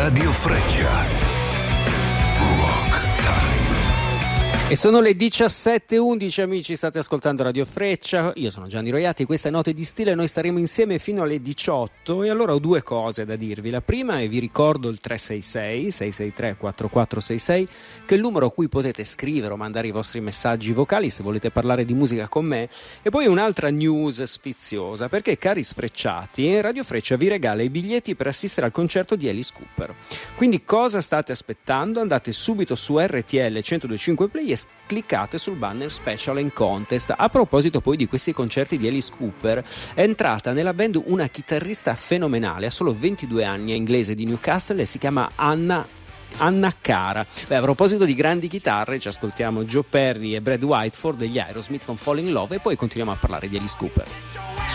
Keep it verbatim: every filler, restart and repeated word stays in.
Radio Freccia. Rock Time. E sono le diciassette e undici, amici, state ascoltando Radio Freccia, io sono Gianni Roiati, questa è Note di Stile, noi staremo insieme fino alle diciotto e allora ho due cose da dirvi. La prima è vi ricordo il tre sei sei sei sei tre quattro quattro sei sei, che è il numero a cui potete scrivere o mandare i vostri messaggi vocali se volete parlare di musica con me. E poi un'altra news sfiziosa, perché cari sfrecciati, Radio Freccia vi regala i biglietti per assistere al concerto di Alice Cooper. Quindi cosa state aspettando? Andate subito su R T L centodue e cinque Play e cliccate sul banner Special and Contest. A proposito poi di questi concerti di Alice Cooper, è entrata nella band una chitarrista fenomenale, ha solo ventidue anni, è inglese, di Newcastle e si chiama Anna Anna Cara. Beh, a proposito di grandi chitarre, ci ascoltiamo Joe Perry e Brad Whiteford degli Aerosmith con Fall in Love e poi continuiamo a parlare di Alice Cooper.